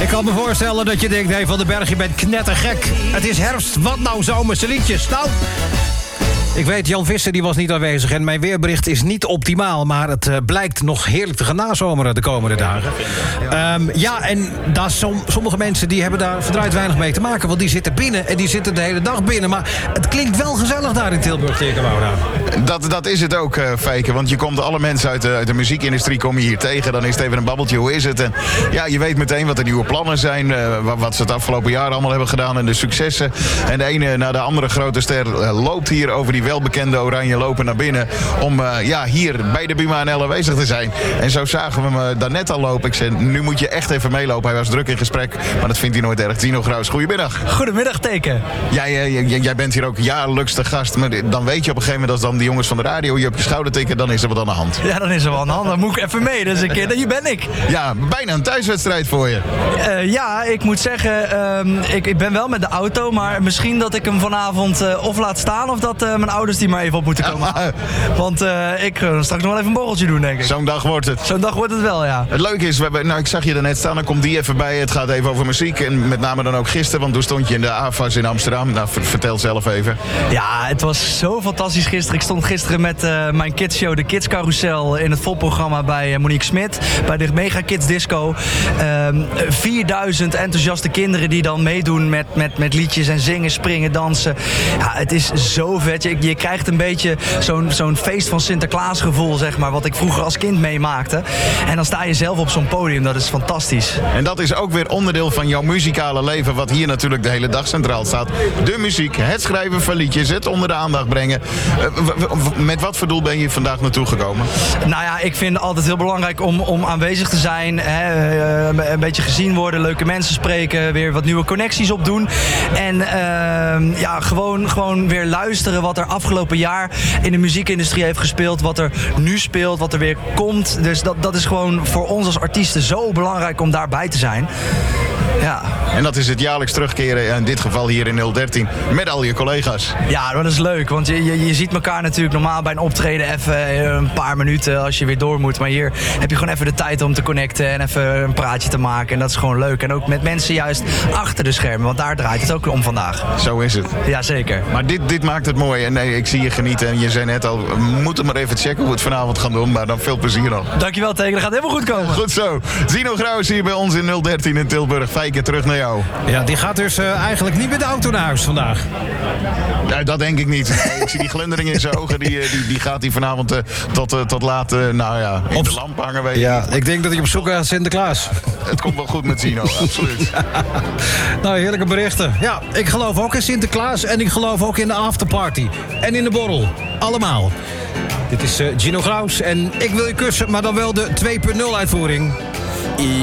Ik kan me voorstellen dat je denkt, Van den Berg, je bent knettergek. Het is herfst, wat nou zomerse liedjes? Nou, ik weet, Jan Visser die was niet aanwezig en mijn weerbericht is niet optimaal, maar het blijkt nog heerlijk te gaan nazomeren de komende dagen. En daar sommige mensen die hebben daar verdraaid weinig mee te maken, want die zitten binnen en die zitten de hele dag binnen. Maar het klinkt wel gezellig daar in Tilburg, Tekenwouda. Dat is het ook, Fijke, want je komt alle mensen uit de muziekindustrie kom je hier tegen. Dan is het even een babbeltje, hoe is het? En ja, je weet meteen wat de nieuwe plannen zijn, wat ze het afgelopen jaar allemaal hebben gedaan en de successen. En de ene na de andere grote ster loopt hier over die welbekende oranje lopen naar binnen om hier bij de Buma NL aanwezig te zijn. En zo zagen we hem daarnet al lopen. Ik zei, nu moet je echt even meelopen. Hij was druk in gesprek, maar dat vindt hij nooit erg. Zino Graus, goedemiddag. Goedemiddag, Teken. Jij bent hier ook jaarlijks te gast, maar dan weet je op een gegeven moment als dan die jongens van de radio je op je schouder tikken, dan is er wat aan de hand. Ja, dan is er wat aan de hand. Dan moet ik even mee. Dus hier ben ik. Ja, bijna een thuiswedstrijd voor je. Ik moet zeggen, ik ben wel met de auto, maar misschien dat ik hem vanavond of laat staan of dat mijn ouders die maar even op moeten komen. Want ik ga straks nog wel even een borreltje doen, denk ik. Zo'n dag wordt het. Zo'n dag wordt het wel, ja. Het leuke is, ik zag je er net staan, dan komt die even bij. Het gaat even over muziek en met name dan ook gisteren, want toen stond je in de AFAS in Amsterdam. Nou, vertel zelf even. Ja, het was zo fantastisch gisteren. Ik stond gisteren met mijn kidsshow, de Kids Carousel, in het volprogramma bij Monique Smit, bij de Mega Kids Disco. 4000 enthousiaste kinderen die dan meedoen met liedjes en zingen, springen, dansen. Ja, het is zo vet. Je krijgt een beetje zo'n feest van Sinterklaas gevoel, zeg maar, wat ik vroeger als kind meemaakte. En dan sta je zelf op zo'n podium, dat is fantastisch. En dat is ook weer onderdeel van jouw muzikale leven, wat hier natuurlijk de hele dag centraal staat. De muziek, het schrijven van liedjes, het onder de aandacht brengen. Met wat voor doel ben je vandaag naartoe gekomen? Nou ja, ik vind het altijd heel belangrijk om aanwezig te zijn. Een beetje gezien worden, leuke mensen spreken, weer wat nieuwe connecties opdoen. En gewoon weer luisteren wat er afgelopen jaar in de muziekindustrie heeft gespeeld, wat er nu speelt, wat er weer komt. Dus dat is gewoon voor ons als artiesten zo belangrijk om daarbij te zijn. Ja. En dat is het jaarlijks terugkeren, in dit geval hier in 013, met al je collega's. Ja, dat is leuk, want je ziet elkaar natuurlijk normaal bij een optreden even een paar minuten als je weer door moet. Maar hier heb je gewoon even de tijd om te connecten en even een praatje te maken. En dat is gewoon leuk. En ook met mensen juist achter de schermen, want daar draait het ook om vandaag. Zo is het. Ja, zeker. Maar dit maakt het mooi. En nee, ik zie je genieten. En je zei net al, we moeten maar even checken hoe we het vanavond gaan doen. Maar dan veel plezier nog. Dankjewel, Teken. Dat gaat helemaal goed komen. Goed zo. Zino Graus hier bij ons in 013 in Tilburg. Fijke, terug naar jou. Ja, die gaat dus eigenlijk niet met de auto naar huis vandaag. Nee, dat denk ik niet. Ik zie die glundering in zijn ogen. Die gaat hij vanavond tot laat in de lamp hangen. Weet je. Ja, ik denk dat hij op zoek gaat naar Sinterklaas. Het komt wel goed met Zino, absoluut. Nou, heerlijke berichten. Ja, ik geloof ook in Sinterklaas en ik geloof ook in de afterparty. En in de borrel. Allemaal. Dit is Gino Graus en ik wil je kussen, maar dan wel de 2.0 uitvoering.